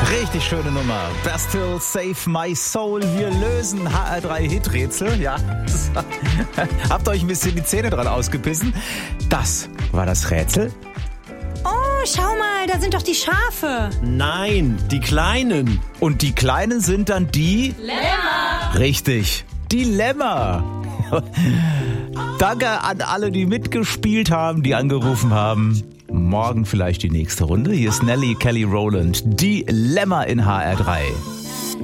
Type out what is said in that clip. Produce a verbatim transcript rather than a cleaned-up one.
Richtig schöne Nummer. Bastille Save My Soul. Wir lösen H R drei Hiträtsel. Ja, habt euch ein bisschen die Zähne dran ausgebissen. Das war das Rätsel. Oh, schau mal, da sind doch die Schafe. Nein, die Kleinen. Und die Kleinen sind dann die... Lämmer. Richtig, die Lämmer. Danke an alle, die mitgespielt haben, die angerufen haben. Morgen vielleicht die nächste Runde. Hier ist Nelly Kelly Rowland, die Lämmer in H R drei.